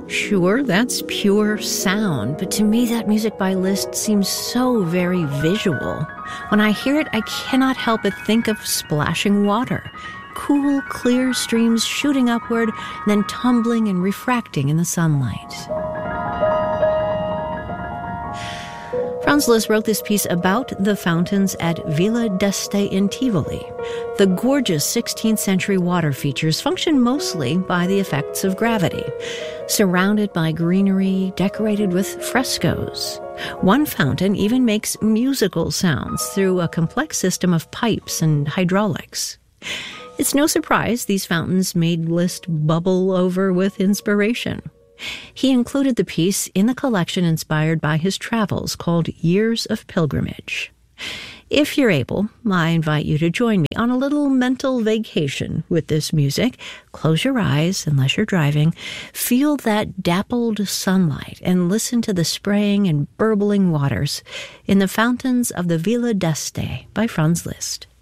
Sure, that's pure sound, but to me that music by Liszt seems so very visual. When I hear it, I cannot help but think of splashing water. Cool, clear streams shooting upward, and then tumbling and refracting in the sunlight. Franz Liszt wrote this piece about the fountains at Villa d'Este in Tivoli. The gorgeous 16th century water features function mostly by the effects of gravity, surrounded by greenery, decorated with frescoes. One fountain even makes musical sounds through a complex system of pipes and hydraulics. It's no surprise these fountains made Liszt bubble over with inspiration. He included the piece in the collection inspired by his travels called Years of Pilgrimage. If you're able, I invite you to join me on a little mental vacation with this music. Close your eyes unless you're driving. Feel that dappled sunlight and listen to the spraying and burbling waters in the fountains of the Villa d'Este by Franz Liszt.